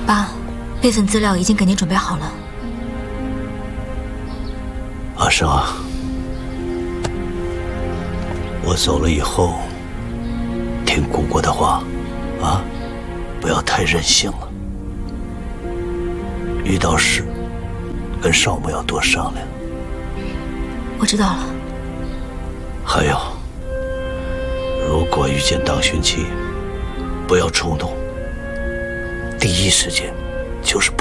爸，备份资料已经给您准备好了。 阿生啊，我走了以后，听姑姑的话，啊，不要太任性了。遇到事，跟少母要多商量。 我知道了。 还有，如果遇见党巡期，不要冲动，第一时间就是不